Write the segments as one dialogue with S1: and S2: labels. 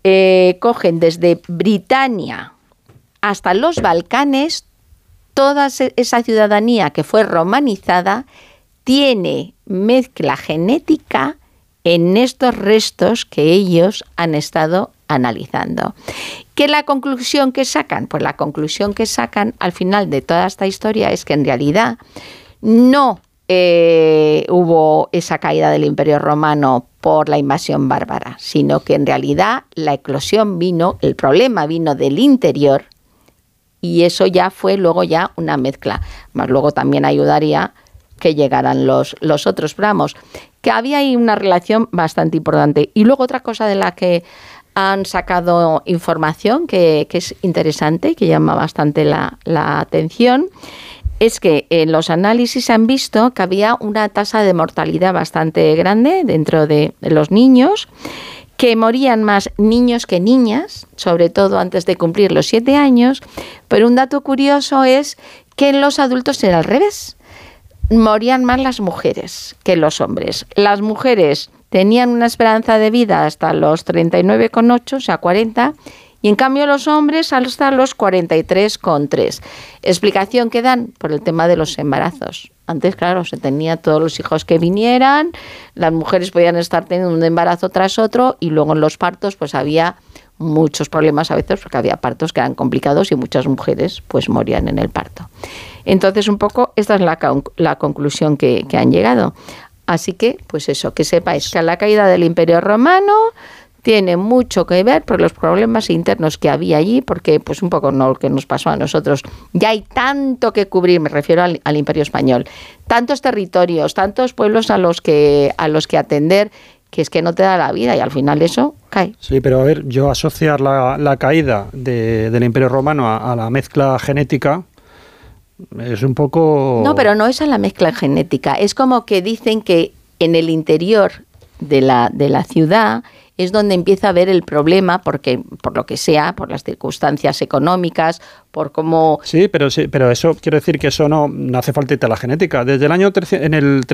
S1: cogen desde Britania hasta los Balcanes, toda esa ciudadanía que fue romanizada tiene mezcla genética en estos restos que ellos han estado analizando. ¿Qué es la conclusión que sacan? Pues la conclusión que sacan al final de toda esta historia es que en realidad no hubo esa caída del Imperio Romano por la invasión bárbara, sino que en realidad la eclosión vino, el problema vino del interior, y eso ya fue luego ya una mezcla. Más luego también ayudaría que llegaran los otros bramos, que había ahí una relación bastante importante. Y luego otra cosa de la que han sacado información que es interesante y que llama bastante la atención, es que en los análisis han visto que había una tasa de mortalidad bastante grande dentro de los niños, que morían más niños que niñas, sobre todo antes de cumplir los 7 años, pero un dato curioso es que en los adultos era al revés. Morían más las mujeres que los hombres. Las mujeres tenían una esperanza de vida hasta los 39,8, o sea, 40, y en cambio los hombres hasta los 43,3. Explicación que dan por el tema de los embarazos. Antes, claro, se tenía todos los hijos que vinieran, las mujeres podían estar teniendo un embarazo tras otro, y luego en los partos pues había muchos problemas a veces, porque había partos que eran complicados y muchas mujeres pues morían en el parto. Entonces, un poco esta es la conclusión que han llegado. Así que, pues eso, que sepáis que la caída del Imperio Romano tiene mucho que ver por los problemas internos que había allí, porque pues un poco no lo que nos pasó a nosotros. Ya hay tanto que cubrir, me refiero al Imperio Español, tantos territorios, tantos pueblos a los que atender, que es que no te da la vida y al final eso cae.
S2: Sí, pero a ver, yo asociar la caída del Imperio Romano a la mezcla genética es un poco...
S1: No, pero no es a la mezcla genética, es como que dicen que en el interior de la ciudad es donde empieza a haber el problema, porque por lo que sea, por las circunstancias económicas, por cómo...
S2: Sí, pero eso quiero decir que eso no hace falta irte a la genética. Desde el año en el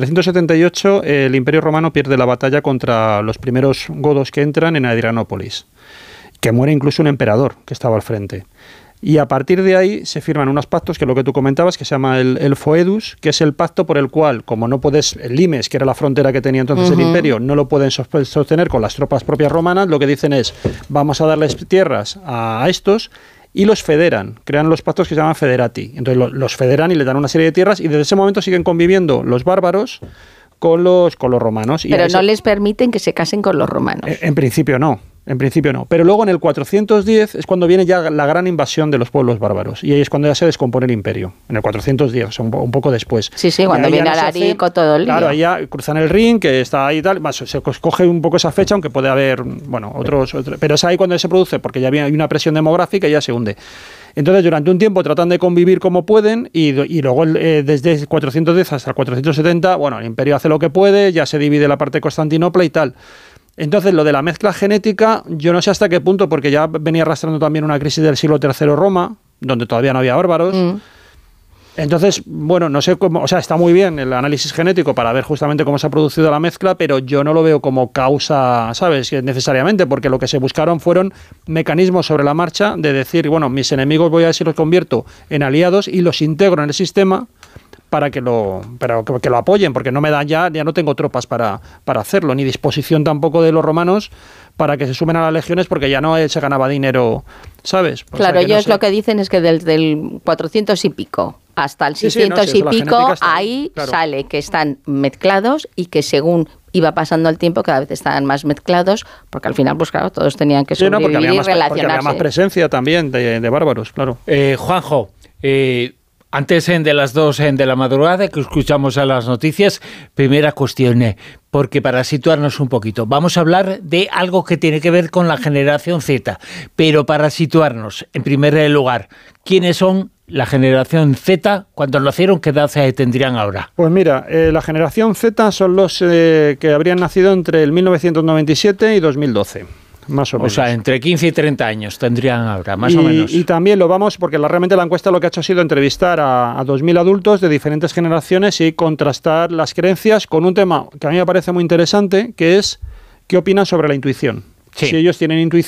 S2: 378 el Imperio Romano pierde la batalla contra los primeros godos que entran en Adrianópolis, que muere incluso un emperador que estaba al frente. Y a partir de ahí se firman unos pactos, que es lo que tú comentabas, que se llama el Foedus, que es el pacto por el cual, como no puedes, el Limes, que era la frontera que tenía entonces el imperio, no lo pueden sostener con las tropas propias romanas, lo que dicen es, vamos a darles tierras a estos, y los federan, crean los pactos que se llaman federati. Entonces los federan y les dan una serie de tierras, y desde ese momento siguen conviviendo los bárbaros con los romanos.
S1: Pero no les permiten que se casen con los romanos.
S2: En principio no. En principio no, pero luego en el 410 es cuando viene ya la gran invasión de los pueblos bárbaros, y ahí es cuando ya se descompone el imperio, en el 410, o sea, un poco después.
S1: Sí, cuando viene Alarico todo el día.
S2: Claro, ahí ya cruzan el Rin, que está ahí y tal, se coge un poco esa fecha, aunque puede haber, bueno, otros, pero es ahí cuando se produce, porque ya hay una presión demográfica y ya se hunde. Entonces, durante un tiempo tratan de convivir como pueden, y luego desde el 410 hasta el 470, bueno, el imperio hace lo que puede, ya se divide la parte de Constantinopla y tal. Entonces, lo de la mezcla genética, yo no sé hasta qué punto, porque ya venía arrastrando también una crisis del siglo III Roma, donde todavía no había bárbaros. Entonces, bueno, no sé cómo, o sea, está muy bien el análisis genético para ver justamente cómo se ha producido la mezcla, pero yo no lo veo como causa, ¿sabes?, necesariamente, porque lo que se buscaron fueron mecanismos sobre la marcha de decir, bueno, mis enemigos voy a ver si los convierto en aliados y los integro en el sistema para que lo apoyen, porque no me dan ya no tengo tropas para hacerlo, ni disposición tampoco de los romanos para que se sumen a las legiones, porque ya no se ganaba dinero, ¿sabes?
S1: Claro, ellos lo que dicen es que desde el 400 y pico hasta el 600 y pico, ahí claro, sale que están mezclados y que según iba pasando el tiempo cada vez estaban más mezclados, porque al final, pues claro, todos tenían que sobrevivir y relacionarse.
S2: Porque había más presencia también de bárbaros, claro.
S3: Juanjo, antes de las 2 de la madrugada que escuchamos a las noticias, primera cuestión, porque para situarnos un poquito, vamos a hablar de algo que tiene que ver con la generación Z, pero para situarnos, en primer lugar, ¿quiénes son la generación Z? Cuando nacieron, ¿qué edad tendrían ahora?
S2: Pues mira, la generación Z son los que habrían nacido entre el 1997 y 2012. Más o menos.
S3: O sea, entre 15 y 30 años tendrían ahora, más o menos.
S2: Y también lo vamos, porque realmente la encuesta lo que ha hecho ha sido entrevistar a 2.000 adultos de diferentes generaciones y contrastar las creencias con un tema que a mí me parece muy interesante, que es ¿qué opinan sobre la intuición? Sí. Si ellos tienen intuición